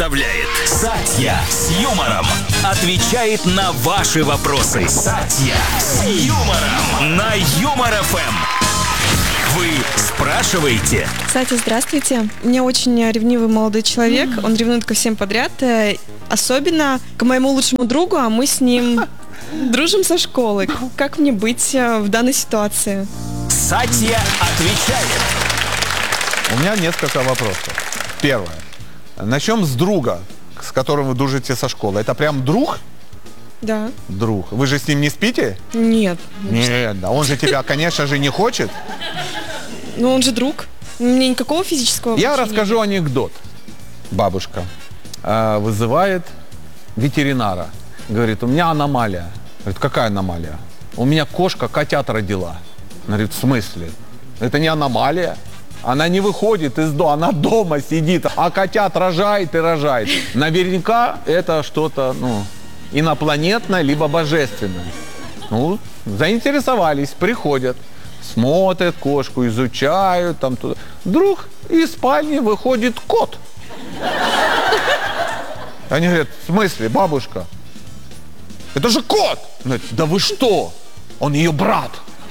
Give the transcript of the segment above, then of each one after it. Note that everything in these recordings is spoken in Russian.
представляет Сатья с юмором. Отвечает на ваши вопросы. Сатья с юмором на Юмор ФМ. Вы спрашиваете? Кстати, здравствуйте. У меня очень ревнивый молодой человек. Он ревнует ко всем подряд. Особенно к моему лучшему другу, а мы с ним дружим со школы. Как мне быть в данной ситуации? Сатья отвечает. У меня несколько вопросов. Первое. Начнем с друга, с которым вы дружите со школы. Это прям друг? Да. Друг. Вы же с ним не спите? Нет. Нет, да. Он же тебя, конечно же, не хочет. Но он же друг. Мне никакого физического Я общения расскажу нет. анекдот. Бабушка вызывает ветеринара. Говорит, у меня аномалия. Говорит, какая аномалия? У меня кошка котят родила. Говорит, в смысле? Это не аномалия. Она не выходит из дома, она дома сидит, а котят рожает и рожает. Наверняка это что-то, инопланетное, либо божественное. Заинтересовались, приходят, смотрят кошку, изучают, там туда. Вдруг из спальни выходит кот. Они говорят, в смысле, бабушка? Это же кот! Говорит, да вы что? Он ее брат.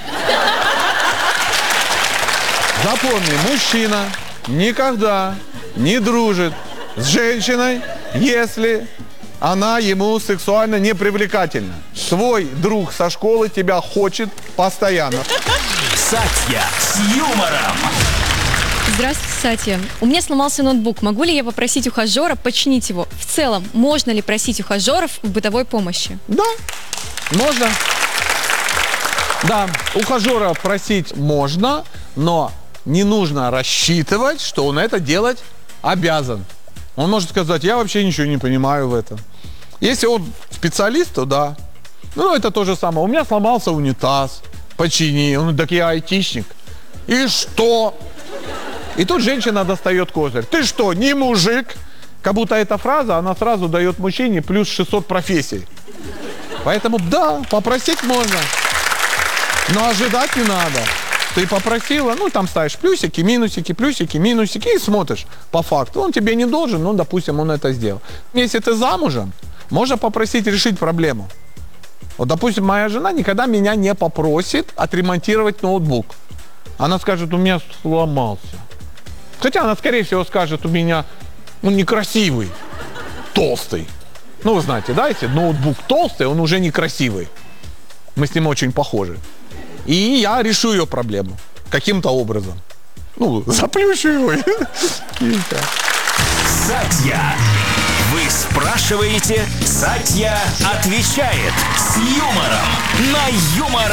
Запомни, мужчина никогда не дружит с женщиной, если она ему сексуально не привлекательна. Твой друг со школы тебя хочет постоянно. Сатья с юмором. Здравствуйте, Сатья. У меня сломался ноутбук. Могу ли я попросить ухажера починить его? В целом, можно ли просить ухажеров в бытовой помощи? Да, можно. Да, ухажера просить можно, но не нужно рассчитывать, что он это делать обязан. Он может сказать, я вообще ничего не понимаю в этом. Если он специалист, то да. Это то же самое. У меня сломался унитаз, почини. Он, так я айтишник. И что? И тут женщина достает козырь. Ты что, не мужик? Как будто эта фраза, она сразу дает мужчине плюс 600 профессий. Поэтому да, попросить можно. Но ожидать не надо. Ты попросила, там ставишь плюсики, минусики и смотришь по факту. Он тебе не должен, допустим, он это сделал. Если ты замужем, можно попросить решить проблему. Вот, допустим, моя жена никогда меня не попросит отремонтировать ноутбук. Она скажет, у меня сломался. Хотя она, скорее всего, скажет, у меня, некрасивый, толстый. Вы знаете, да, если ноутбук толстый, он уже некрасивый. Мы с ним очень похожи. И я решу ее проблему. Каким-то образом. Заплющу его. Сатья. Вы спрашиваете, Сатья отвечает с юмором на Юмор